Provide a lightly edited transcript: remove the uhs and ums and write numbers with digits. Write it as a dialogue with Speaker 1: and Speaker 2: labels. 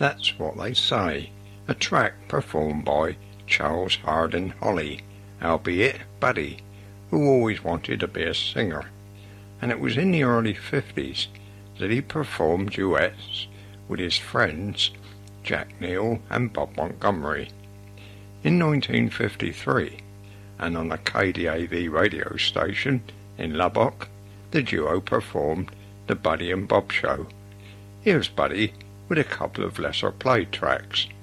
Speaker 1: That's what they say. A track performed by Charles Harding Holly, albeit Buddy, who always wanted to be a singer. And it was in the early 50s that he performed duets with his friends Jack Neal and Bob Montgomery. In 1953, and on a KDAV radio station in Lubbock, the duo performed The Buddy and Bob Show. Here's Buddy with a couple of lesser played tracks.